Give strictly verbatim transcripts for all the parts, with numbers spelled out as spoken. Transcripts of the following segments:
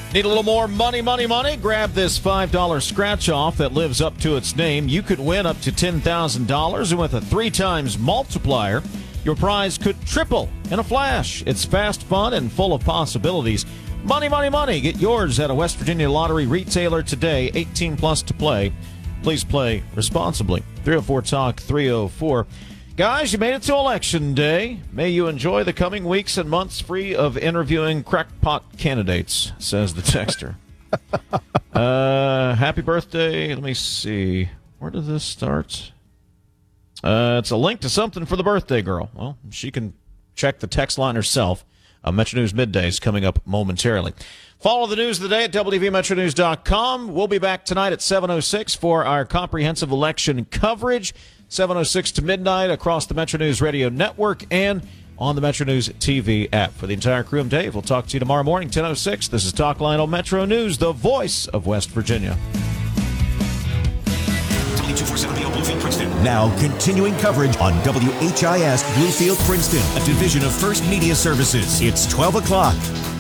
Need a little more money, money, money? Grab this five dollar scratch-off that lives up to its name. You could win up to ten thousand dollars, and with a three times multiplier, your prize could triple in a flash. It's fast, fun, and full of possibilities. Money, money, money. Get yours at a West Virginia Lottery retailer today. eighteen plus to play. Please play responsibly. three oh four talk three oh four. Guys, you made it to Election Day. May you enjoy the coming weeks and months free of interviewing crackpot candidates, says the texter. uh, happy birthday. Let me see. Where does this start? Uh, it's a link to something for the birthday girl. Well, she can check the text line herself. Uh, Metro News Midday is coming up momentarily. Follow the news of the day at W V Metro News dot com. We'll be back tonight at seven oh six for our comprehensive election coverage. seven oh six to midnight across the Metro News Radio Network and on the Metro News T V app. For the entire crew, I'm Dave. We'll talk to you tomorrow morning, ten oh six. This is Talk Line on Metro News, the voice of West Virginia. W two forty-seven B O Bluefield, Princeton. Now, continuing coverage on W H I S Bluefield, Princeton, a division of First Media Services. It's twelve o'clock.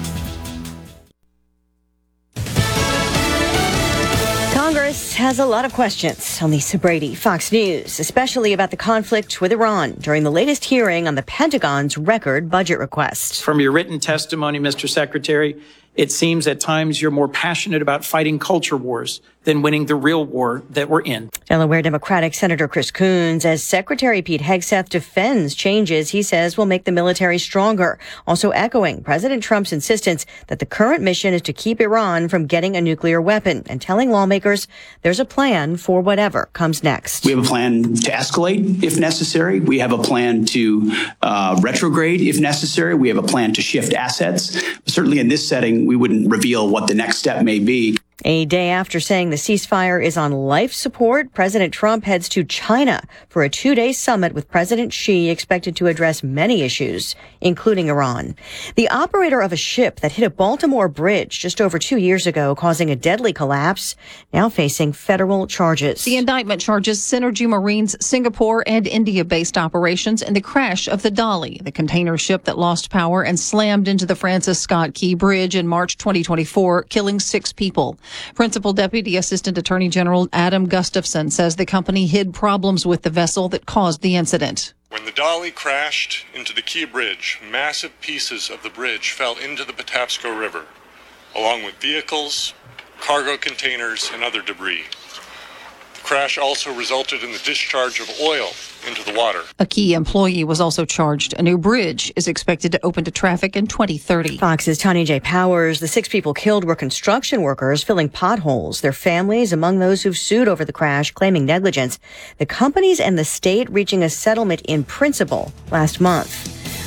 Congress has a lot of questions on Lisa Brady, Fox News, especially about the conflict with Iran during the latest hearing on the Pentagon's record budget request. From your written testimony, Mister Secretary, it seems at times you're more passionate about fighting culture wars than winning the real war that we're in. Delaware Democratic Senator Chris Coons, as Secretary Pete Hegseth defends changes he says will make the military stronger, also echoing President Trump's insistence that the current mission is to keep Iran from getting a nuclear weapon and telling lawmakers there's a plan for whatever comes next. We have a plan to escalate if necessary. We have a plan to uh, retrograde if necessary. We have a plan to shift assets. Certainly in this setting, we wouldn't reveal what the next step may be. A day after saying the ceasefire is on life support, President Trump heads to China for a two-day summit with President Xi, expected to address many issues, including Iran. The operator of a ship that hit a Baltimore bridge just over two years ago, causing a deadly collapse, now facing federal charges. The indictment charges Synergy Marine's Singapore and India-based operations in the crash of the Dolly, the container ship that lost power and slammed into the Francis Scott Key Bridge in March twenty twenty-four, killing six people. Principal Deputy Assistant Attorney General Adam Gustafson says the company hid problems with the vessel that caused the incident. When the Dolly crashed into the Key Bridge, massive pieces of the bridge fell into the Patapsco River, along with vehicles, cargo containers, and other debris. The crash also resulted in the discharge of oil into the water. A key employee was also charged. A new bridge is expected to open to traffic in twenty thirty. Fox's Tanya J. Powers. The six people killed were construction workers filling potholes. Their families among those who've sued over the crash, claiming negligence. The companies and the state reaching a settlement in principle last month.